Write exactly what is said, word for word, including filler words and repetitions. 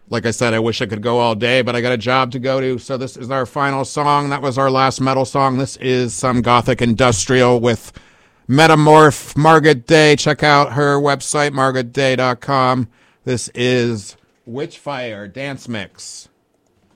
Like I said, I wish I could go all day, but I got a job to go to. So this is our final song. That was our last metal song. This is some gothic industrial with Metamorph, Margaret Day. Check out her website, margaret day dot com. This is Witchfire Dance Mix.